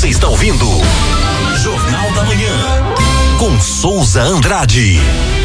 Você está ouvindo Jornal da Manhã com Souza Andrade.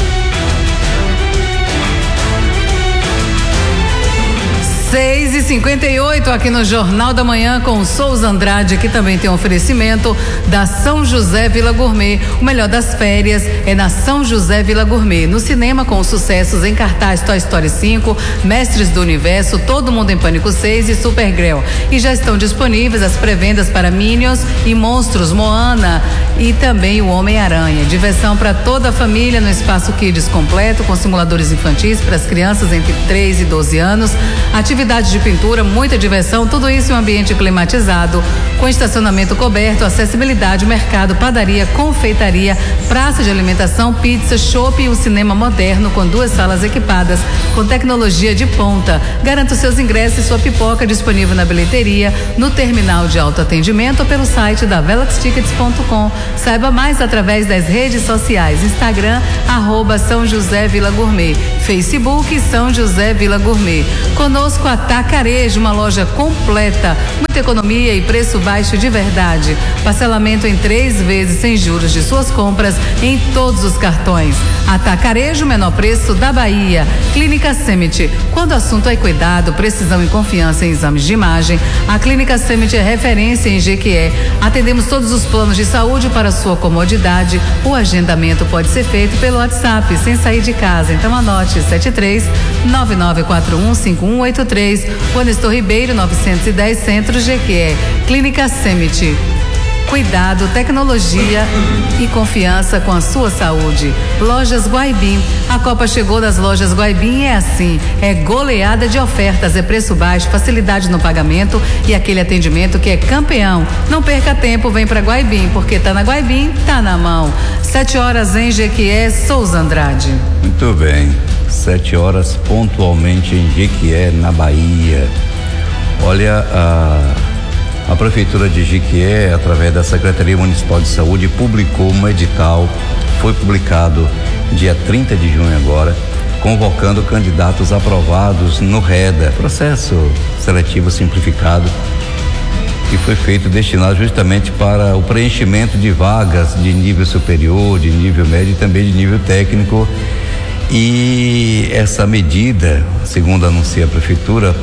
6h58 aqui no Jornal da Manhã com Souza Andrade, que também tem um oferecimento da São José Vila Gourmet. O melhor das férias é na São José Vila Gourmet. No cinema, com os sucessos em cartaz Toy Story 5, Mestres do Universo, Todo Mundo em Pânico 6 e Supergirl. E já estão disponíveis as pré-vendas para Minions e Monstros, Moana e também o Homem-Aranha. Diversão para toda a família no espaço Kids completo, com simuladores infantis para as crianças entre 3 e 12 anos. Atividades de pintura, muita diversão, tudo isso em um ambiente climatizado, com estacionamento coberto, acessibilidade, mercado, padaria, confeitaria, praça de alimentação, pizza, shopping e um cinema moderno com 2 salas equipadas com tecnologia de ponta. Garanta os seus ingressos e sua pipoca disponível na bilheteria, no terminal de autoatendimento ou pelo site da veloxtickets.com. Saiba mais através das redes sociais: Instagram, @São José Vila Gourmet, Facebook São José Vila Gourmet. Conosco Atacarejo, uma loja completa, muita economia e preço baixo de verdade. Parcelamento em 3 vezes sem juros de suas compras em todos os cartões. Atacarejo, menor preço da Bahia. Clínica Semit. Quando o assunto é cuidado, precisão e confiança em exames de imagem, a Clínica Semit é referência em Jequié. Atendemos todos os planos de saúde para sua comodidade. O agendamento pode ser feito pelo WhatsApp, sem sair de casa. Então anote: 73-9941-5183. Ernesto Ribeiro, 910 Centro, Jequié. Clínica Semit. Cuidado, tecnologia e confiança com a sua saúde. Lojas Guaibim. A Copa chegou das lojas Guaibim e é assim: é goleada de ofertas, é preço baixo, facilidade no pagamento e aquele atendimento que é campeão. Não perca tempo, vem pra Guaibim, porque tá na Guaibim, tá na mão. 7h em Jequié, Souza Andrade. Muito bem, 7h pontualmente em Jequié, na Bahia. Olha, a Prefeitura de Jequié, através da Secretaria Municipal de Saúde, publicou um edital, foi publicado dia 30 de junho agora, convocando candidatos aprovados no REDA, processo seletivo simplificado, que foi feito destinado justamente para o preenchimento de vagas de nível superior, de nível médio e também de nível técnico. E essa medida, segundo anuncia a Prefeitura,